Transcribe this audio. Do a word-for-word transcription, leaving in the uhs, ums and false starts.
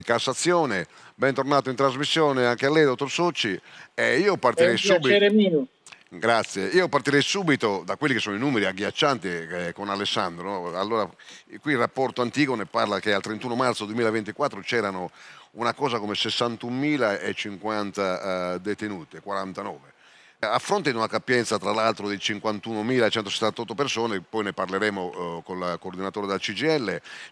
Cassazione, bentornato in trasmissione anche a lei dottor Socci. E io È partirei un subi piacere mio. grazie, io partirei subito da quelli che sono i numeri agghiaccianti, ehm, con Alessandro, no, allora qui il rapporto Antigone parla che al trentuno marzo duemilaventiquattro c'erano una cosa come sessantunomilacinquanta, ehm, detenute, quarantanove. A fronte di una capienza tra l'altro di cinquantunomilacentosettantotto persone, poi ne parleremo, uhm, col coordinatore della C G I L